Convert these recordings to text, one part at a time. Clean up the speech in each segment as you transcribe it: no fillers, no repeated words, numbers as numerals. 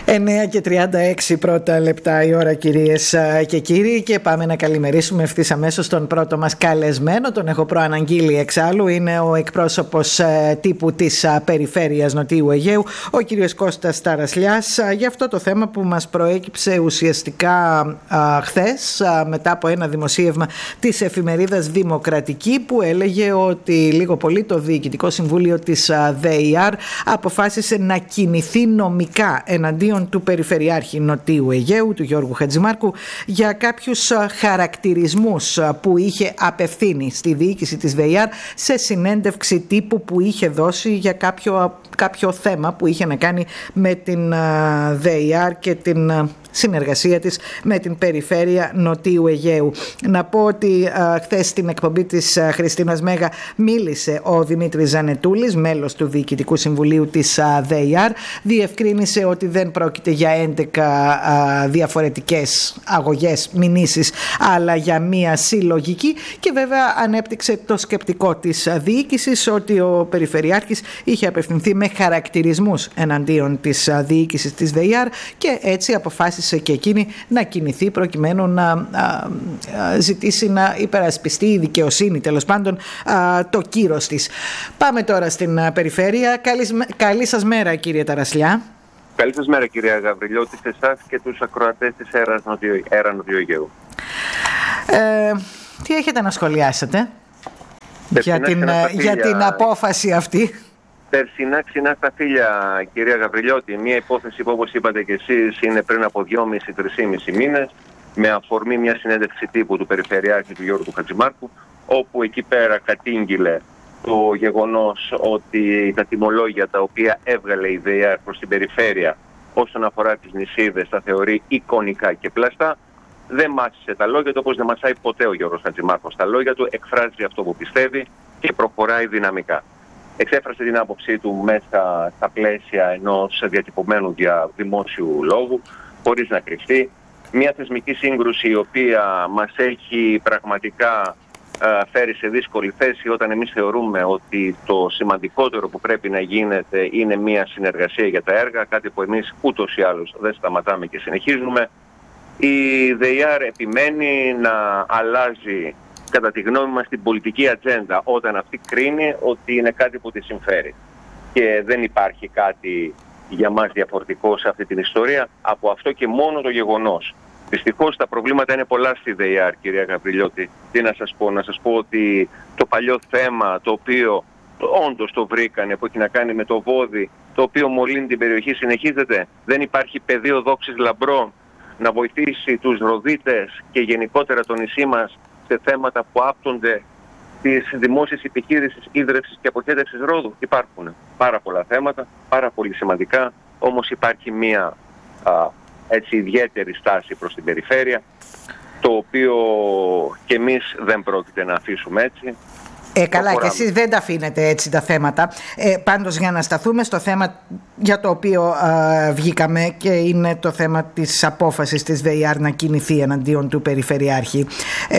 9:36 πρώτα λεπτά η ώρα, κυρίες και κύριοι, και πάμε να καλημερίσουμε ευθύς αμέσως τον πρώτο μας καλεσμένο. Τον έχω προαναγγείλει εξάλλου. Είναι ο εκπρόσωπος τύπου της Περιφέρειας Νοτιού Αιγαίου, ο κύριος Κώστας Ταρασλιάς, για αυτό το θέμα που μας προέκυψε ουσιαστικά χθες μετά από ένα δημοσίευμα της εφημερίδας Δημοκρατική, που έλεγε ότι λίγο πολύ το Διοικητικό Συμβούλιο της ΔΕΙΑΡ αποφάσισε να κινηθεί νομικά εναντίον του Περιφερειάρχη Νοτιού Αιγαίου, του Γιώργου Χατζημάρκου, για κάποιους χαρακτηρισμούς που είχε απευθύνει στη διοίκηση της ΔΕΙΑΡ σε συνέντευξη τύπου που είχε δώσει για κάποιο θέμα που είχε να κάνει με την ΔΕΙΑΡ και την συνεργασία της με την Περιφέρεια Νοτιού Αιγαίου. Να πω ότι χθες στην εκπομπή της Χριστίνας Μέγα μίλησε ο Δημήτρης Ζανετούλης, μέλος του Διοικητικού Συμβουλίου της ΔΕΙΑΡ. Διευκρίνησε ότι δεν πρόκειται για 11 διαφορετικές αγωγές, μηνύσεις, αλλά για μία συλλογική, και βέβαια ανέπτυξε το σκεπτικό της διοίκησης ότι ο Περιφερειάρχης είχε απευθυνθεί με χαρακτηρισμούς εναντίον της διοίκησης της ΔΕΙΑΡ και έτσι αποφάσισε και εκείνη να κινηθεί προκειμένου να ζητήσει να υπερασπιστεί η δικαιοσύνη, τέλος πάντων, το κύρος της. Πάμε τώρα στην Περιφέρεια. Καλή σας μέρα, κύριε Ταρασλιά. Καλή σας μέρα, κυρία Γαβριλιώτη, σε εσάς και τους ακροατές της ΕΡΑ Νοτιού Αιγαίου. Τι έχετε να σχολιάσετε για την απόφαση αυτή? Περσινά ξινά στα φίλια, κυρία Γαβριλιώτη, μια υπόθεση που, όπως είπατε και εσείς, είναι πριν από 2,5-3,5 μήνες, με αφορμή μια συνέντευξη τύπου του Περιφερειάρχη του Γιώργου Χατζημάρκου, όπου εκεί πέρα κατήγγειλε το γεγονός ότι τα τιμολόγια τα οποία έβγαλε η ΔΕΙΑΡ προς την Περιφέρεια όσον αφορά τις νησίδες τα θεωρεί εικονικά και πλαστά. Δεν μάσησε τα λόγια του, όπως δεν μασάει ποτέ ο Γιώργος Χατζημάρκος τα λόγια του, εκφράζει αυτό που πιστεύει και προχωράει δυναμικά. Εξέφρασε την άποψή του μέσα στα πλαίσια ενός διατυπωμένου δημόσιου λόγου, χωρίς να κρυφτεί. Μια θεσμική σύγκρουση η οποία μας έχει πραγματικά φέρει σε δύσκολη θέση, όταν εμείς θεωρούμε ότι το σημαντικότερο που πρέπει να γίνεται είναι μια συνεργασία για τα έργα, κάτι που εμείς ούτως ή άλλως δεν σταματάμε και συνεχίζουμε. Η ΔΕΙΑΡ επιμένει να αλλάζει, κατά τη γνώμη μας, την πολιτική ατζέντα όταν αυτή κρίνει ότι είναι κάτι που τη συμφέρει. Και δεν υπάρχει κάτι για μας διαφορετικό σε αυτή την ιστορία από αυτό και μόνο το γεγονός. Δυστυχώς τα προβλήματα είναι πολλά στη ΔΕΙΑΡ, κυρία Γαβριλιώτη. Τι να σας πω? Να σας πω ότι το παλιό θέμα, το οποίο όντως το βρήκανε, που έχει να κάνει με το βόδι, το οποίο μολύνει την περιοχή, συνεχίζεται. Δεν υπάρχει πεδίο δόξης λαμπρών να βοηθήσει τους ροδίτες και γενικότερα το νησί μας σε θέματα που άπτονται της δημόσιας επιχείρησης ίδρευσης και αποχέτευσης ρόδου. Υπάρχουν πάρα πολλά θέματα, πάρα πολύ σημαντικά, όμως υπάρχει μία έτσι ιδιαίτερη στάση προς την περιφέρεια, το οποίο και εμείς δεν πρόκειται να αφήσουμε έτσι. Καλά, και εσείς δεν τα αφήνετε έτσι τα θέματα. Πάντως, για να σταθούμε στο θέμα για το οποίο βγήκαμε, και είναι το θέμα της απόφασης της ΔΕΙΑΡ να κινηθεί εναντίον του Περιφερειάρχη.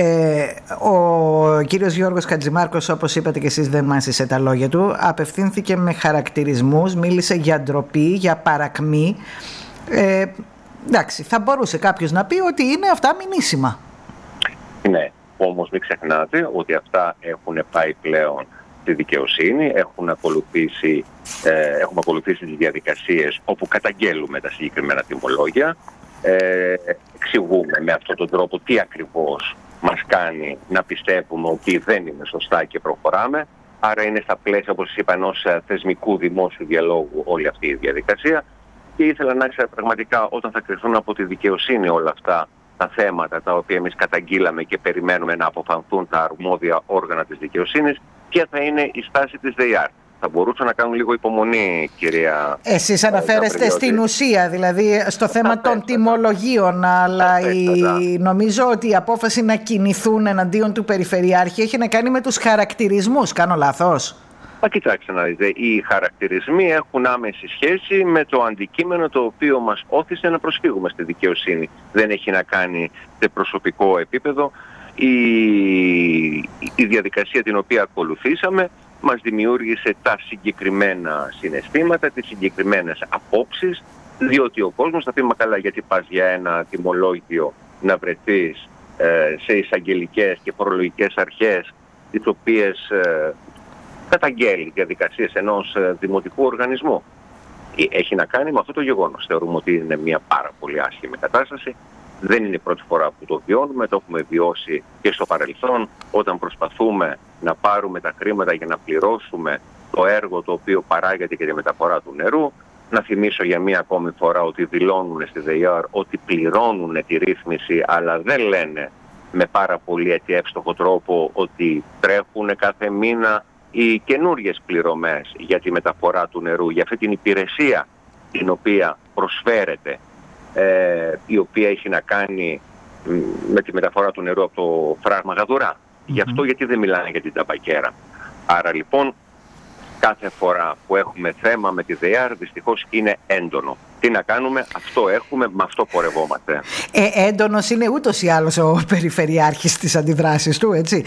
Ο κύριος Γιώργος Χατζημάρκος, όπως είπατε και εσείς, δεν μάσησε τα λόγια του. Απευθύνθηκε με χαρακτηρισμούς, μίλησε για ντροπή, για παρακμή. Εντάξει, θα μπορούσε κάποιος να πει ότι είναι αυτά μηνύσιμα. Ναι. Όμως μην ξεχνάτε ότι αυτά έχουν πάει πλέον στη δικαιοσύνη, έχουμε ακολουθήσει τις διαδικασίες όπου καταγγέλουμε τα συγκεκριμένα τιμολόγια, εξηγούμε με αυτόν τον τρόπο τι ακριβώς μας κάνει να πιστεύουμε ότι δεν είναι σωστά και προχωράμε. Άρα είναι στα πλαίσια, όπως είπα, ενός θεσμικού δημόσιου διαλόγου όλη αυτή η διαδικασία, και ήθελα να ξέρω πραγματικά, όταν θα κρυφθούν από τη δικαιοσύνη όλα αυτά τα θέματα τα οποία εμείς καταγγείλαμε και περιμένουμε να αποφανθούν τα αρμόδια όργανα της δικαιοσύνης, ποια θα είναι η στάση της ΔΕΙΑΡ. Θα μπορούσαν να κάνουν λίγο υπομονή, κυρία. Εσείς αναφέρεστε στην ουσία, δηλαδή στο θέμα των τιμολογίων, αλλά νομίζω ότι η απόφαση να κινηθούν εναντίον του Περιφερειάρχη έχει να κάνει με τους χαρακτηρισμούς. Κάνω λάθος? Κοιτάξτε να δείτε, οι χαρακτηρισμοί έχουν άμεση σχέση με το αντικείμενο το οποίο μας όθησε να προσφύγουμε στη δικαιοσύνη. Δεν έχει να κάνει σε προσωπικό επίπεδο. Η διαδικασία την οποία ακολουθήσαμε μας δημιούργησε τα συγκεκριμένα συναισθήματα, τις συγκεκριμένες απόψεις Διότι ο κόσμος θα πει, μα καλά, γιατί πας για ένα τιμολόγιο να βρεθείς σε εισαγγελικές και φορολογικές αρχές, τις οποίες καταγγέλει διαδικασίες ενός δημοτικού οργανισμού. Έχει να κάνει με αυτό το γεγονός. Θεωρούμε ότι είναι μια πάρα πολύ άσχημη κατάσταση. Δεν είναι η πρώτη φορά που το βιώνουμε, το έχουμε βιώσει και στο παρελθόν, όταν προσπαθούμε να πάρουμε τα χρήματα για να πληρώσουμε το έργο το οποίο παράγεται και τη μεταφορά του νερού. Να θυμίσω για μία ακόμη φορά ότι δηλώνουν στη ΔΕΙΑΡ ότι πληρώνουν τη ρύθμιση, αλλά δεν λένε με πάρα πολύ έτσι εύστοχο τρόπο ότι τρέχουν κάθε μήνα οι καινούριες πληρωμές για τη μεταφορά του νερού, για αυτή την υπηρεσία την οποία προσφέρεται, η οποία έχει να κάνει με τη μεταφορά του νερού από το φράγμα Γαδουρά. Γι' αυτό γιατί δεν μιλάνε για την ταμπακέρα. Άρα λοιπόν κάθε φορά που έχουμε θέμα με τη ΔΕΙΑΡ δυστυχώς είναι έντονο. Τι να κάνουμε, αυτό έχουμε, με αυτό πορευόμαστε. Έντονος είναι ούτως ή άλλως ο περιφερειάρχης στις αντιδράσεις του, έτσι.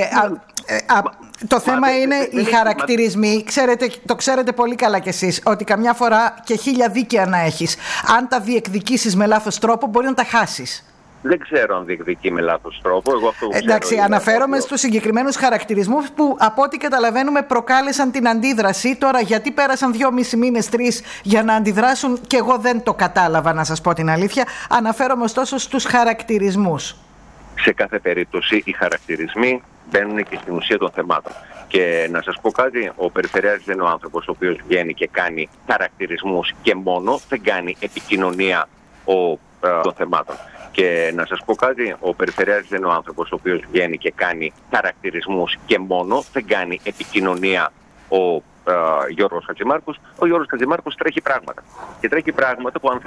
Το θέμα είναι οι χαρακτηρισμοί. Το ξέρετε πολύ καλά κι εσείς, ότι καμιά φορά και 1000 δίκαια να έχεις, αν τα διεκδικήσεις με λάθος τρόπο μπορεί να τα χάσεις. Δεν ξέρω αν διεκδικεί με λάθος τρόπο. Εγώ αυτό εντάξει, ξέρω, αναφέρομαι στους συγκεκριμένους χαρακτηρισμούς που από ό,τι καταλαβαίνουμε προκάλεσαν την αντίδραση. Τώρα γιατί πέρασαν 2,5 μήνες, 3 για να αντιδράσουν, και εγώ δεν το κατάλαβα, να σας πω την αλήθεια. Αναφέρομαι ωστόσο στους χαρακτηρισμούς. Σε κάθε περίπτωση οι χαρακτηρισμοί μπαίνουν και στην ουσία των θεμάτων. Και να σας πω κάτι, ο Περιφερειάρχης δεν είναι ο άνθρωπος ο οποίος βγαίνει και κάνει χαρακτηρισμούς και μόνο, δεν κάνει επικοινωνία των θεμάτων. Και να σας πω κάτι, ο Περιφερειάρχης δεν είναι ο άνθρωπος ο οποίος βγαίνει και κάνει χαρακτηρισμούς και μόνο, δεν κάνει επικοινωνία ο Γιώργος Χατζημάρκος. Ο Γιώργος Χατζημάρκος τρέχει πράγματα. Και τρέχει πράγματα που αν